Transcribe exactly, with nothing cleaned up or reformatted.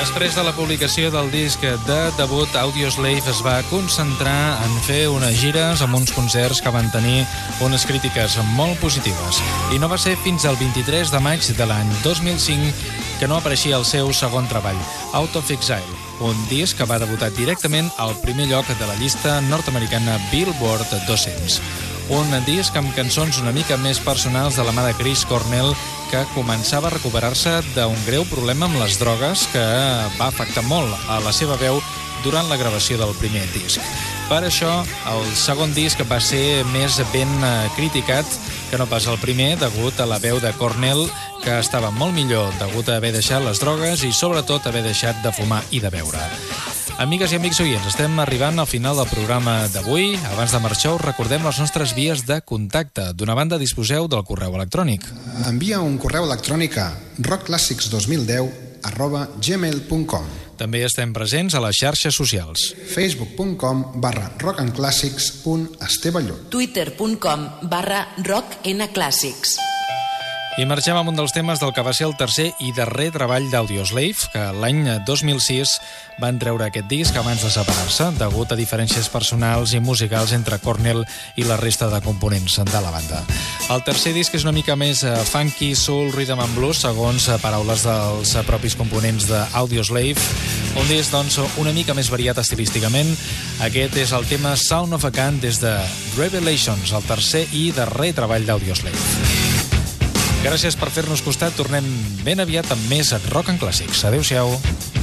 Després de la publicació del disc de debut, Audioslave es va concentrar en fer unes gires amb uns concerts que van tenir unes crítiques molt positives. I no va ser fins al vint-i-tres de maig de l'any dos mil cinc que no apareixia el seu segon treball, Out of Exile, un disc que va debutar directament al primer lloc de la llista nord-americana Billboard dos-cents. Un disc amb cançons una mica més personals de la mà de Chris Cornell, que començava a recuperar-se d'un greu problema amb les drogues que va afectar molt a la seva veu durant la gravació del primer disc. Per això, el segon disc va ser més ben criticat que no pas el primer, degut a la veu de Cornell, que estava molt millor degut a haver deixat les drogues i sobretot haver deixat de fumar i de beure. Amigues i amics oients, estem arribant al final del programa d'avui. Abans de marxar, us recordem les nostres vies de contacte. D'una banda, disposeu del correu electrònic. Envia un correu electrònic a rock classics dos mil deu arroba gmail punt com. També estem presents a les xarxes socials. facebook punt com barra rockandclassics.estevalló twitter punt com barra rocknclassics. I marxem amb un dels temes del que va ser el tercer i darrer treball d'Audioslave, que l'any dos mil sis van treure aquest disc abans de separar-se, degut a diferències personals i musicals entre Cornell i la resta de components de la banda. El tercer disc és una mica més funky, soul, rhythm and blues, segons paraules dels propis components d'Audioslave. Un disc, doncs, una mica més variat estilísticament. Aquest és el tema Sound of a Gun des de Revelations, el tercer i darrer treball d'Audioslave. Gràcies per fer-nos costat. Tornem ben aviat amb més Rock and Classics. Adéu-siau.